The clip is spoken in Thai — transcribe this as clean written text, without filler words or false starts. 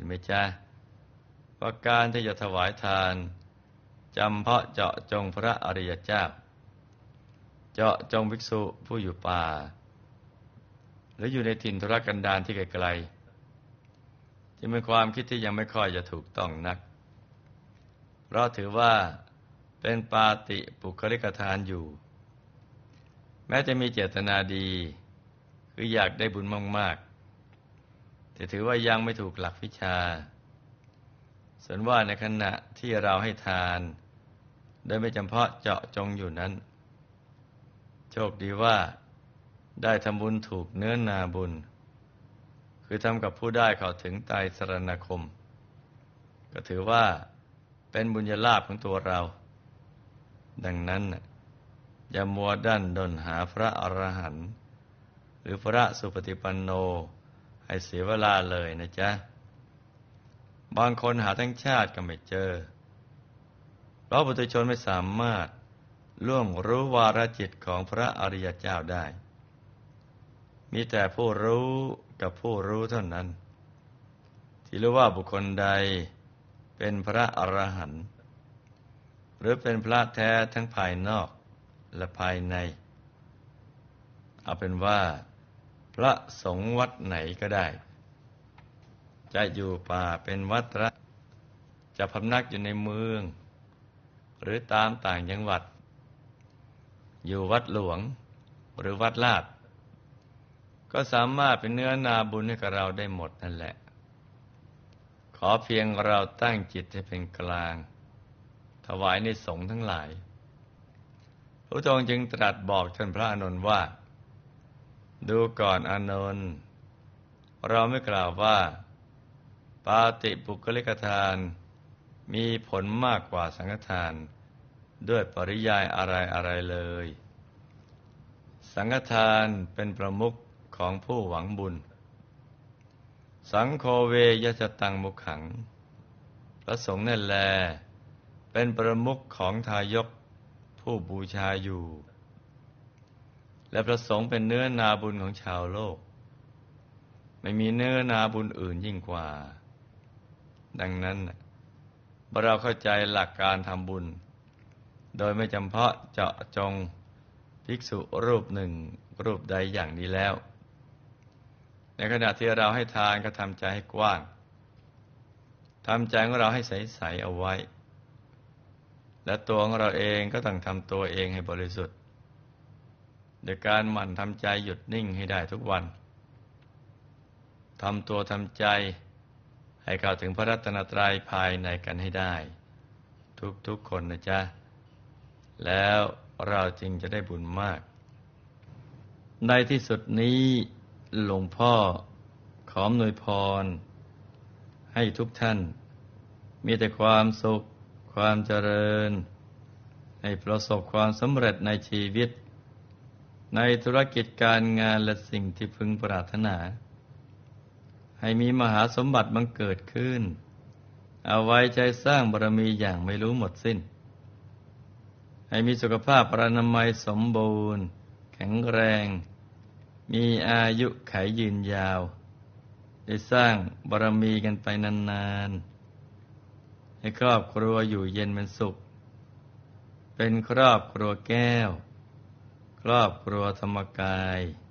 ไหมจ๊ะว่าการที่จะถวายทานจำเพาะเจาะจงพระอริยเจ้าเจาะจงภิกษุผู้อยู่ป่าหรืออยู่ในถิ่นทุรกันดารที่ไกลๆจึงเป็นความคิดที่ยังไม่ค่อยจะถูกต้องนักเพราะถือว่าเป็นปาติปุคลิกทานอยู่แม้จะมีเจตนาดีคืออยากได้บุญมากๆแต่ถือว่ายังไม่ถูกหลักวิชาส่วนว่าในขณะที่เราให้ทานโดยไม่จำเพาะเจาะจงอยู่นั้นโชคดีว่าได้ทำบุญถูกเนื้อนาบุญคือทำกับผู้ได้เข้าถึงไตรสรณคมก็ถือว่าเป็นบุญญาลาภของตัวเราดังนั้นอย่ามัวดั้นด้นหาพระอรหันต์หรือพระสุปฏิปันโนให้เสียเวลาเลยนะจ๊ะบางคนหาทั้งชาติก็ไม่เจอเพราะปุถุชนไม่สามารถล่วงรู้วาระจิตของพระอริยเจ้าได้มีแต่ผู้รู้กับผู้รู้เท่านั้นที่รู้ว่าบุคคลใดเป็นพระอรหันต์หรือเป็นพระแท้ทั้งภายนอกและภายในเอาเป็นว่าพระสงฆ์วัดไหนก็ได้จะอยู่ป่าเป็นวัดระจะพำนักอยู่ในเมืองหรือตามต่างจังหวัดอยู่วัดหลวงหรือวัดลาดก็สามารถเป็นเนื้อนาบุญให้กับเราได้หมดนั่นแหละขอเพียงเราตั้งจิตให้เป็นกลางถวายในสงฆ์ทั้งหลายพระองค์จึงตรัสบอกท่านพระอานนท์ว่าดูก่อนอานนท์เราไม่กล่าวว่าปาติปุคลิกทานมีผลมากกว่าสังฆทานด้วยปริยายอะไรเลยสังฆทานเป็นประมุขของผู้หวังบุญสังโฆเวยชตังมุขังพระสงฆ์นั่นแลเป็นประมุขของทายกผู้บูชาอยู่และพระสงฆ์เป็นเนื้อนาบุญของชาวโลกไม่มีเนื้อนาบุญอื่นยิ่งกว่าดังนั้นเมื่อเราเข้าใจหลักการทำบุญโดยไม่จำเพาะเจาะจงภิกษุรูปหนึ่งรูปใดอย่างนี้แล้วในขณะที่เราให้ทานก็ทำใจให้กว้างทำใจของเราให้ใสๆเอาไว้และตัวของเราเองก็ต้องทำตัวเองให้บริสุทธิ์โดยการหมั่นทำใจหยุดนิ่งให้ได้ทุกวันทำตัวทำใจให้เข้าถึงพระรัตนตรัยภายในกันให้ได้ทุกคนนะจ๊ะแล้วเราจึงจะได้บุญมากในที่สุดนี้หลวงพ่อขออำนวยพรให้ทุกท่านมีแต่ความสุขความเจริญให้ประสบความสำเร็จในชีวิตในธุรกิจการงานและสิ่งที่พึงปรารถนาให้มีมหาสมบัติบังเกิดขึ้นเอาไว้ใจสร้างบารมีอย่างไม่รู้หมดสิ้นให้มีสุขภาพพรรณนามัยสมบูรณ์แข็งแรงมีอายุขัยยืนยาวได้สร้างบารมีกันไปนานๆให้ครอบครัวอยู่เย็นเป็นสุขเป็นครอบครัวแก้วครอบครัวธรรมกาย